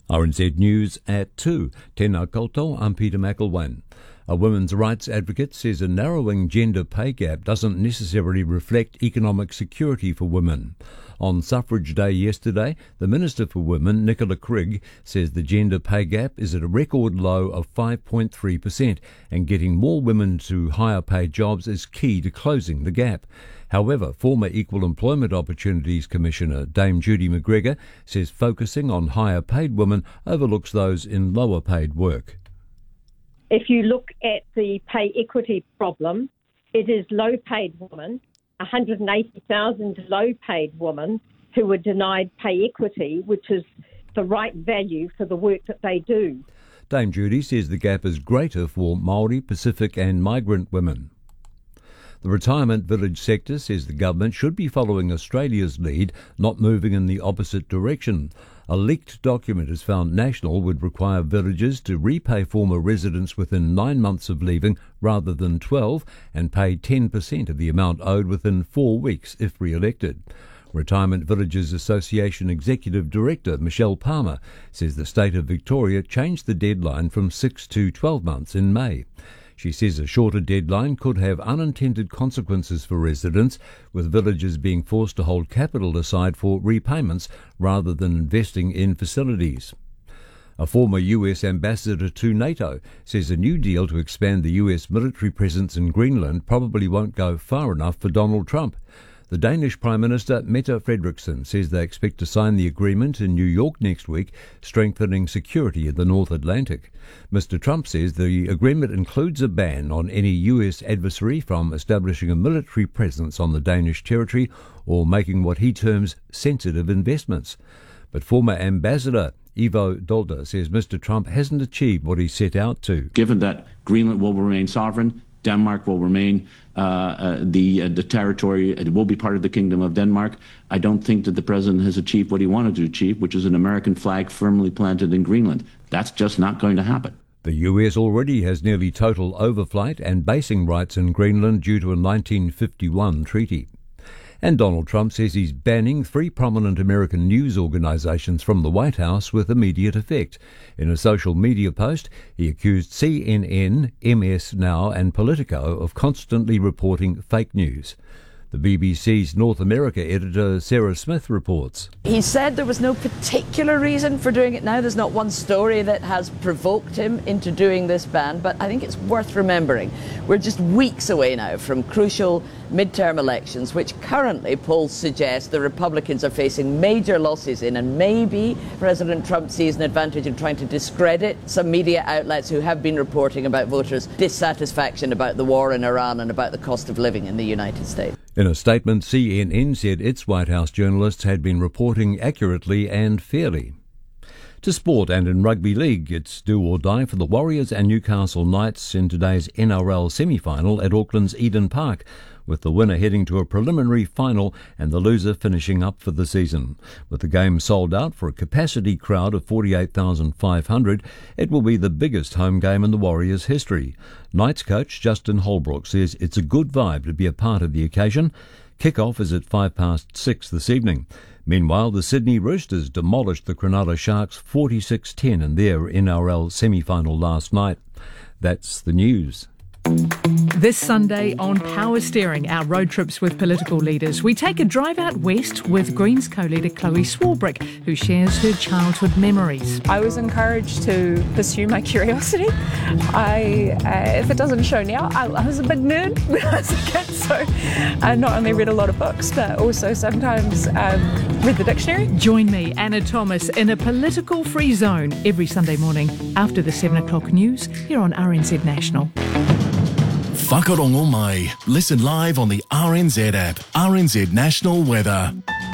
RNZ News at 2. Tēnā koutou, I'm Peter McElwain. A women's rights advocate says a narrowing gender pay gap doesn't necessarily reflect economic security for women. On Suffrage Day yesterday, the Minister for Women, Nicola Crigg, says the gender pay gap is at a record low of 5.3%, and getting more women to higher paid jobs is key to closing the gap. However, former Equal Employment Opportunities Commissioner Dame Judy McGregor says focusing on higher paid women overlooks those in lower paid work. If you look at the pay equity problem, it is low paid women, 180,000 low paid women who were denied pay equity, which is the right value for the work that they do. Dame Judy says the gap is greater for Māori, Pacific and migrant women. The retirement village sector says the government should be following Australia's lead, not moving in the opposite direction. A leaked document has found National would require villages to repay former residents within 9 months of leaving rather than 12 and pay 10% of the amount owed within 4 weeks if re-elected. Retirement Villages Association Executive Director Michelle Palmer says the state of Victoria changed the deadline from 6 to 12 months in May. She says a shorter deadline could have unintended consequences for residents, with villages being forced to hold capital aside for repayments rather than investing in facilities. A former US ambassador to NATO says a new deal to expand the US military presence in Greenland probably won't go far enough for Donald Trump. The Danish Prime Minister Mette Frederiksen says they expect to sign the agreement in New York next week, strengthening security in the North Atlantic. Mr. Trump says the agreement includes a ban on any US adversary from establishing a military presence on the Danish territory or making what he terms sensitive investments. But former Ambassador Ivo Dolder says Mr. Trump hasn't achieved what he set out to. Given that Greenland will remain sovereign, Denmark will remain the territory, it will be part of the Kingdom of Denmark. I don't think that the president has achieved what he wanted to achieve, which is an American flag firmly planted in Greenland. That's just not going to happen. The US already has nearly total overflight and basing rights in Greenland due to a 1951 treaty. And Donald Trump says he's banning 3 prominent American news organizations from the White House with immediate effect. In a social media post, he accused CNN, MS Now and Politico of constantly reporting fake news. The BBC's North America editor Sarah Smith reports. He said there was no particular reason for doing it now. There's not one story that has provoked him into doing this ban, but I think it's worth remembering. We're just weeks away now from crucial midterm elections, which currently polls suggest the Republicans are facing major losses in, and maybe President Trump sees an advantage in trying to discredit some media outlets who have been reporting about voters' dissatisfaction about the war in Iran and about the cost of living in the United States. In a statement, CNN said its White House journalists had been reporting accurately and fairly. To sport, and in rugby league, it's do or die for the Warriors and Newcastle Knights in today's NRL semi-final at Auckland's Eden Park, with the winner heading to a preliminary final and the loser finishing up for the season. With the game sold out for a capacity crowd of 48,500, it will be the biggest home game in the Warriors' history. Knights coach Justin Holbrook says it's a good vibe to be a part of the occasion. Kick-off is at 6:05 this evening. Meanwhile, the Sydney Roosters demolished the Cronulla Sharks 46-10 in their NRL semi-final last night. That's the news. This Sunday on Power Steering, our road trips with political leaders, we take a drive out west with Greens co-leader Chloe Swarbrick, who shares her childhood memories. I was encouraged to pursue my curiosity. If it doesn't show now, I was a big nerd when I was a kid, so I not only read a lot of books, but also sometimes read the dictionary. Join me, Anna Thomas, in a political free zone every Sunday morning after the 7 o'clock news here on RNZ National. Whakarongo mai. Listen live on the RNZ app. RNZ National Weather.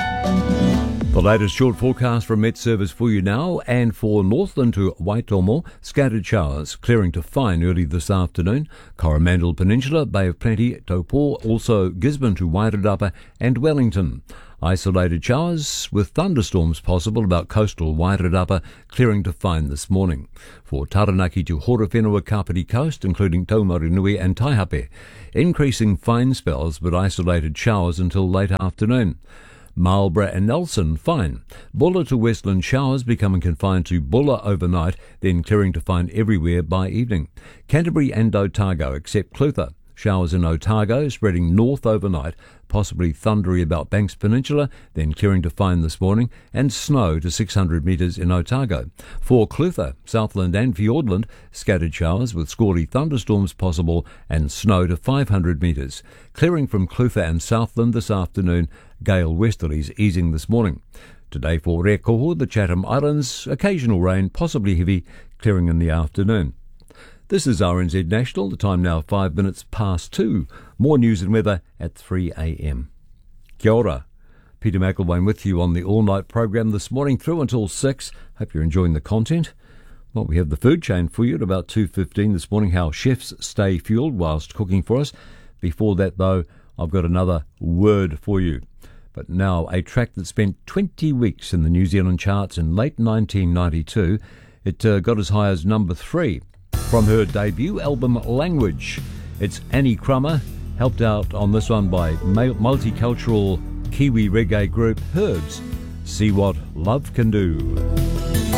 The latest short forecast from Met Service for you now, and for Northland to Waitomo, scattered showers, clearing to fine early this afternoon. Coromandel Peninsula, Bay of Plenty, Taupo, also Gisborne to Wairarapa and Wellington. Isolated showers with thunderstorms possible about coastal Wairarapa, clearing to fine this morning. For Taranaki to Horowhenua Kapiti Coast, including Taumarinui and Taihape, increasing fine spells but isolated showers until late afternoon. Marlborough and Nelson, fine. Bulla to Westland, showers becoming confined to Bulla overnight, then clearing to fine everywhere by evening. Canterbury and Otago, except Clutha. Showers in Otago, spreading north overnight, possibly thundery about Banks Peninsula, then clearing to fine this morning, and snow to 600 metres in Otago. For Clutha, Southland and Fiordland, scattered showers with squally thunderstorms possible and snow to 500 metres. Clearing from Clutha and Southland this afternoon, gale westerlies easing this morning. Today for Rekoho, the Chatham Islands, occasional rain, possibly heavy, clearing in the afternoon. This is RNZ National, the time now 5 minutes past 2. More news and weather at 3 a.m. Kia ora. Peter McElwain with you on the all-night program this morning through until 6. Hope you're enjoying the content. Well, we have the food chain for you at about 2:15 this morning, how chefs stay fueled whilst cooking for us. Before that, though, I've got another word for you. But now, a track that spent 20 weeks in the New Zealand charts in late 1992. It got as high as number 3. From her debut album Language, it's Annie Crummer, helped out on this one by multicultural Kiwi reggae group Herbs. See What Love Can Do.